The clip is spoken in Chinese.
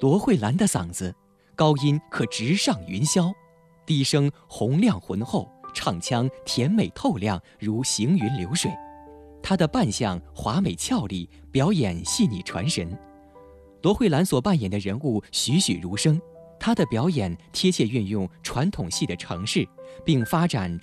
罗慧兰的嗓子，高音可直上云霄，低声洪亮浑厚，唱腔甜美透亮，如行云流水。她的扮相华美俏丽，表演细腻传神。罗慧兰所扮演的人物栩栩如生，她的表演贴切运用传统戏的程式，并发展